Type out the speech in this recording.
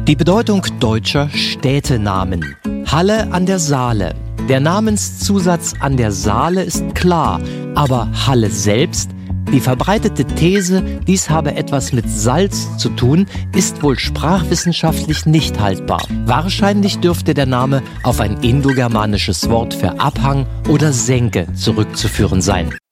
Die Bedeutung deutscher Städtenamen. Halle an der Saale. Der Namenszusatz an der Saale ist klar, aber Halle selbst? Die verbreitete These, dies habe etwas mit Salz zu tun, ist wohl sprachwissenschaftlich nicht haltbar. Wahrscheinlich dürfte der Name auf ein indogermanisches Wort für Abhang oder Senke zurückzuführen sein.